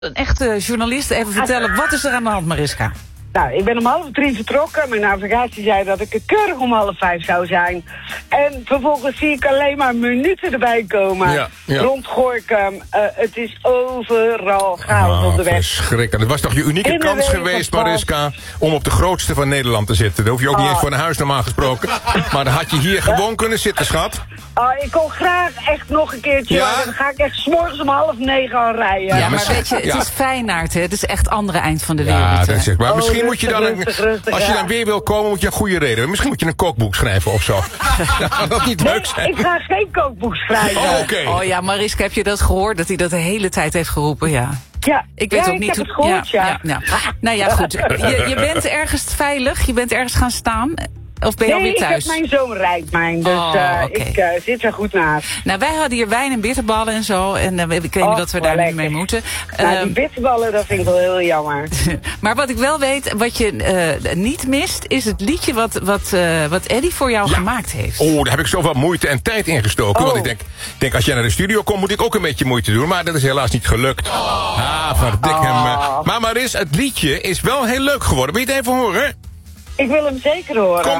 Een echte journalist even vertellen, wat is er aan de hand, Mariska? Nou, ik ben om 2:30 vertrokken. Mijn navigatie zei dat ik er keurig om 4:30 zou zijn. En vervolgens zie ik alleen maar minuten erbij komen. Ja. Rond Gorinchem. Het is overal chaos op de weg. Verschrikkelijk. Het was toch je unieke In de kans week geweest, was- Mariska, om op de grootste van Nederland te zitten. Daar hoef je ook niet eens voor naar huis normaal gesproken. Maar dan had je hier gewoon kunnen zitten, schat. Ik kon graag echt nog een keertje. Ja? Maar dan ga ik echt 's morgens om 8:30 al rijden. Ja, maar maar weet je, het ja. is Feyenoord, hè? Het is echt het andere eind van de wereld. Ja, dat hè. is het. Maar misschien moet je dan, rustig, als je ja. dan weer wil komen, moet je een goede reden hebben. Misschien moet je een kookboek schrijven of zo. Zou dat niet Nee, leuk zijn? ik ga geen kookboek schrijven. Oh, oké. Oh ja, Mariska, heb je dat gehoord? Dat hij dat de hele tijd heeft geroepen, ja. Ja, Ik weet ook niet heb het gehoord, ja. Nou ja, goed. Je bent ergens veilig, je bent ergens gaan staan. Of ben je alweer thuis? ik heb mijn zoon rijdt mijn, dus Oh, oké. ik zit er goed naast. Nou, wij hadden hier wijn en bitterballen en zo. En ik weet niet wat we daar nu lekker. mee moeten. Nou, die bitterballen, dat vind ik wel heel jammer. Maar wat ik wel weet, wat je niet mist, is het liedje wat Eddie voor jou gemaakt heeft. Oh, daar heb ik zoveel moeite en tijd in gestoken. Oh. Want ik denk, als jij naar de studio komt, moet ik ook een beetje moeite doen. Maar dat is helaas niet gelukt. Verdik hem. Maar Maris, het liedje is wel heel leuk geworden. Wil je het even horen? Ik wil hem zeker horen. Komt